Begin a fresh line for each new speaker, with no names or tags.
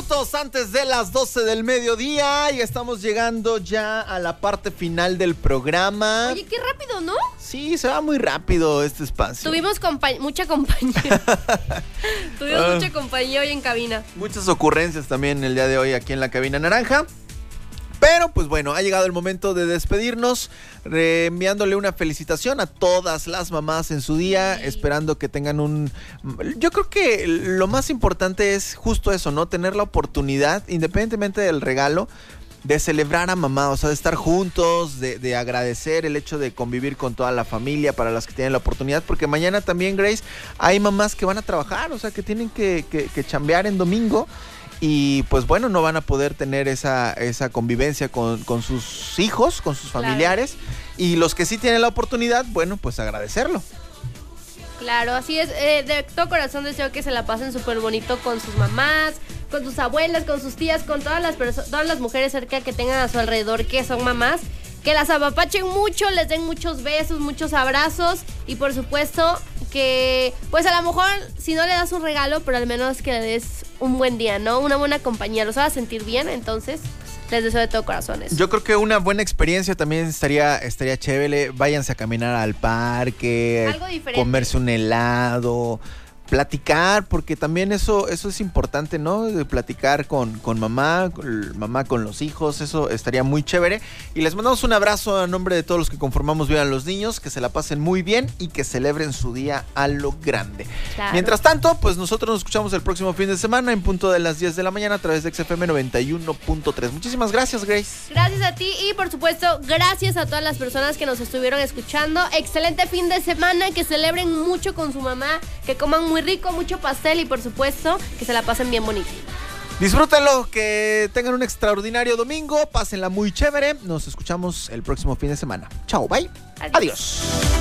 minutos antes de las 12 del mediodía y estamos llegando ya a la parte final del programa.
Oye, qué rápido, ¿no?
Sí, se va muy rápido este espacio.
Tuvimos mucha compañía. Tuvimos mucha compañía hoy en cabina.
Muchas ocurrencias también el día de hoy aquí en la cabina naranja. Pero pues bueno, ha llegado el momento de despedirnos, enviándole una felicitación a todas las mamás en su día, esperando que tengan yo creo que lo más importante es justo eso, ¿no? Tener la oportunidad, independientemente del regalo, de celebrar a mamá, o sea, de estar juntos, de agradecer el hecho de convivir con toda la familia para las que tienen la oportunidad, porque mañana también, Grace, hay mamás que van a trabajar, o sea, que tienen que chambear en domingo. Y pues bueno, no van a poder tener esa convivencia con sus hijos, con sus familiares. Claro. Y los que sí tienen la oportunidad, bueno, pues agradecerlo.
Claro, así es. De todo corazón deseo que se la pasen súper bonito con sus mamás, con sus abuelas, con sus tías, con todas las mujeres cerca que tengan a su alrededor que son mamás. Que las apapachen mucho, les den muchos besos, muchos abrazos. Y por supuesto que, pues a lo mejor, si no le das un regalo, pero al menos que le des un buen día, ¿no? Una buena compañía, los haga sentir bien, entonces les deseo de todo corazón eso.
Yo creo que una buena experiencia también estaría chévere. Váyanse a caminar al parque,
algo diferente,
comerse un helado, platicar, porque también eso es importante, ¿no? De platicar con mamá con los hijos, eso estaría muy chévere. Y les mandamos un abrazo a nombre de todos los que conformamos Viva los Niños, que se la pasen muy bien y que celebren su día a lo grande. Claro. Mientras tanto, pues nosotros nos escuchamos el próximo fin de semana en punto de las 10 de la mañana a través de XFM 91.3. Muchísimas gracias, Grace.
Gracias a ti y por supuesto, gracias a todas las personas que nos estuvieron escuchando. Excelente fin de semana, que celebren mucho con su mamá, que coman muy rico, mucho pastel y por supuesto que se la pasen bien bonito.
Disfrútenlo, que tengan un extraordinario domingo, pásenla muy chévere. Nos escuchamos el próximo fin de semana. Chao, bye. Adiós.